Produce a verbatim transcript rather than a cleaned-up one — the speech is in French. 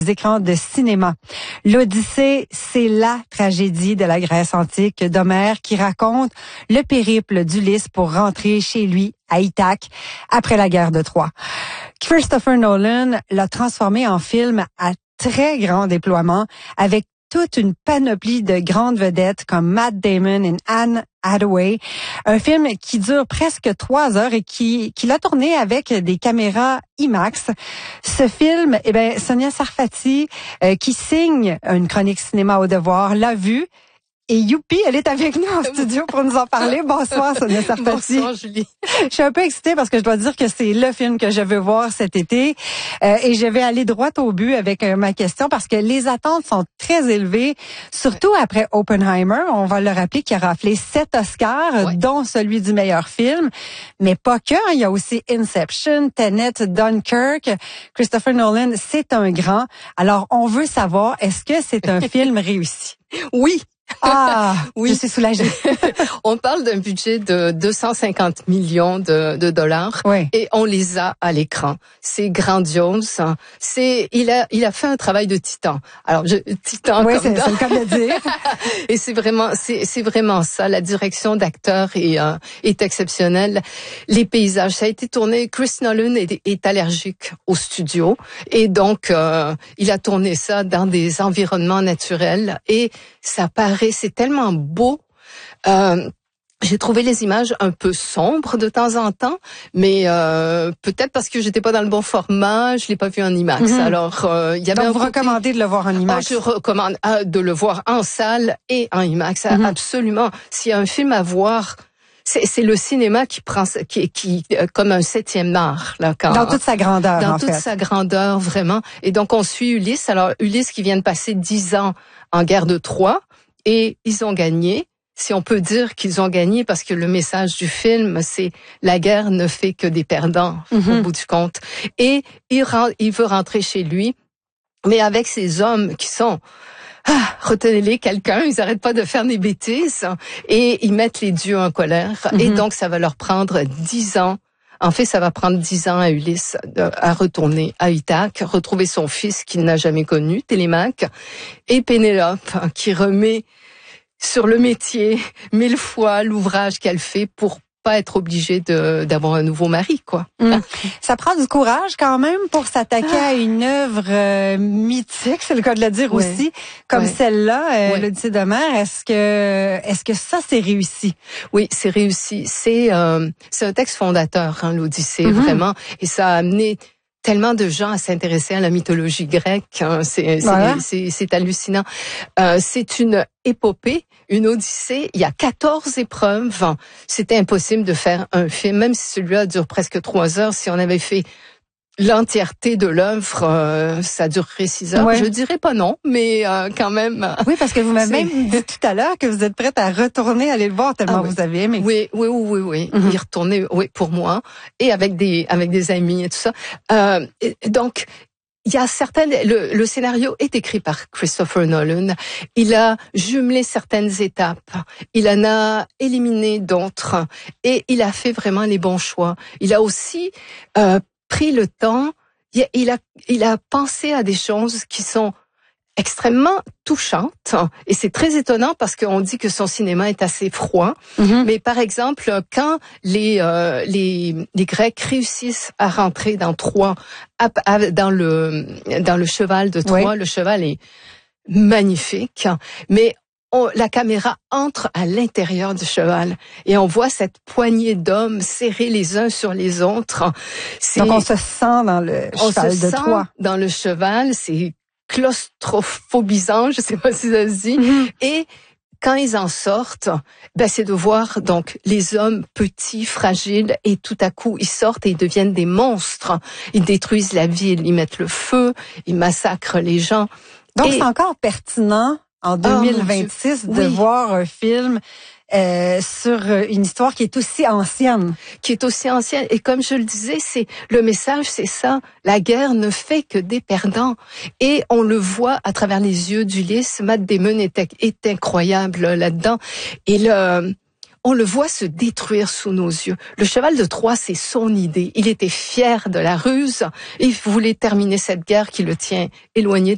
écrans de cinéma. L'Odyssée, c'est la tragédie de la Grèce antique d'Homère qui raconte le périple d'Ulysse pour rentrer chez lui à Ithaque après la guerre de Troie. Christopher Nolan l'a transformé en film à très grand déploiement avec toute une panoplie de grandes vedettes comme Matt Damon et Anne Hathaway. Un film qui dure presque trois heures et qui, qui l'a tourné avec des caméras IMAX. Ce film, eh ben, Sonia Sarfati, euh, qui signe une chronique cinéma au devoir, l'a vu. Et youpi, elle est avec nous en studio pour nous en parler. Bonsoir, Sonia Sarfati. Bonsoir, Julie. Je suis un peu excitée parce que je dois dire que c'est le film que je veux voir cet été. Euh, et je vais aller droit au but avec euh, ma question parce que les attentes sont très élevées, surtout après Oppenheimer. On va le rappeler qui a raflé sept Oscars, ouais. dont celui du meilleur film. Mais pas que, il y a aussi Inception, Tenet, Dunkirk. Christopher Nolan, c'est un grand. Alors, on veut savoir, est-ce que c'est un film réussi? Oui. Ah, oui, je suis soulagée. On parle d'un budget de deux cent cinquante millions de, de dollars, oui. Et on les a à l'écran. C'est grandiose. C'est, il a, il a fait un travail de titan. Alors, je, titan. Oui, comme c'est, c'est le cas de le dire. Et c'est vraiment, c'est, c'est vraiment ça. La direction d'acteur est, euh, est exceptionnelle. Les paysages, ça a été tourné. Chris Nolan est, est allergique au studio et donc euh, il a tourné ça dans des environnements naturels et ça paraît, c'est tellement beau. Euh, j'ai trouvé les images un peu sombres de temps en temps, mais euh, peut-être parce que j'étais pas dans le bon format, je l'ai pas vu en IMAX. Mm-hmm. Alors, euh, il y avait. Donc, vous côté... recommandez de le voir en IMAX? Oh, je recommande euh, de le voir en salle et en IMAX. Mm-hmm. Absolument. S'il y a un film à voir. C'est, c'est le cinéma qui prend, qui, qui, comme un septième art, là, quand. Dans toute sa grandeur, Dans en toute fait. sa grandeur, vraiment. Et donc, on suit Ulysse. Alors, Ulysse qui vient de passer dix ans en guerre de Troie. Et ils ont gagné. Si on peut dire qu'ils ont gagné, parce que le message du film, c'est la guerre ne fait que des perdants, mm-hmm. au bout du compte. Et il, rentre, il veut rentrer chez lui, mais avec ces hommes qui sont, ah, retenez-les, quelqu'un, ils arrêtent pas de faire des bêtises et ils mettent les dieux en colère. Mm-hmm. Et donc, ça va leur prendre dix ans. En fait, ça va prendre dix ans à Ulysse de, à retourner à Ithaque, retrouver son fils qu'il n'a jamais connu, Télémaque, et Pénélope, qui remet sur le métier mille fois l'ouvrage qu'elle fait pour pas être obligée de, d'avoir un nouveau mari, quoi. Mmh. Ça prend du courage quand même pour s'attaquer ah. à une œuvre euh, mythique, c'est le cas de le dire ouais. aussi, comme ouais. celle-là, euh, ouais. l'Odyssée d'Homère. Est-ce que, est-ce que ça c'est réussi? Oui, c'est réussi. C'est, euh, c'est un texte fondateur, hein, l'Odyssée, mmh. vraiment, et ça a amené tellement de gens à s'intéresser à la mythologie grecque, hein. c'est, voilà. c'est, c'est, c'est hallucinant. Euh, c'est une épopée, une odyssée. Il y a quatorze épreuves. C'était impossible de faire un film, même si celui-là dure presque trois heures. Si on avait fait l'entièreté de l'œuvre, euh, ça durerait six heures. Ouais. Je dirais pas non, mais euh, quand même. Oui, parce que vous m'avez même dit tout à l'heure que vous êtes prête à retourner aller le voir tellement ah, oui. vous avez aimé. Oui, oui, oui, oui, oui. Mm-hmm. Y retourner, oui, pour moi et avec des avec des amis et tout ça. Euh, et donc. Il y a certaines, le, le scénario est écrit par Christopher Nolan. Il a jumelé certaines étapes. Il en a éliminé d'autres. Et il a fait vraiment les bons choix. Il a aussi, euh, pris le temps. Il a, il a, il a pensé à des choses qui sont extrêmement touchante et c'est très étonnant parce qu'on dit que son cinéma est assez froid. Mm-hmm. Mais par exemple, quand les euh, les les Grecs réussissent à rentrer dans Troie, à, à, dans le dans le cheval de Troie, oui. le cheval est magnifique, mais on, la caméra entre à l'intérieur du cheval et on voit cette poignée d'hommes serrés les uns sur les autres. C'est, Donc on se sent dans le cheval de Troie. On se sent dans le cheval, c'est claustrophobisant, je sais pas si ça se dit. Mm-hmm. Et quand ils en sortent, ben c'est de voir donc les hommes petits, fragiles, et tout à coup ils sortent et ils deviennent des monstres. Ils détruisent la ville, ils mettent le feu, ils massacrent les gens. Donc et... c'est encore pertinent en deux mille vingt-six oh, de oui. voir un film Euh, sur une histoire qui est aussi ancienne. Qui est aussi ancienne. Et comme je le disais, c'est le message, c'est ça. La guerre ne fait que des perdants. Et on le voit à travers les yeux d'Ulysse. Matt Damon est, est incroyable là-dedans. Et le... on le voit se détruire sous nos yeux. Le cheval de Troie, c'est son idée. Il était fier de la ruse et il voulait terminer cette guerre qui le tient éloigné de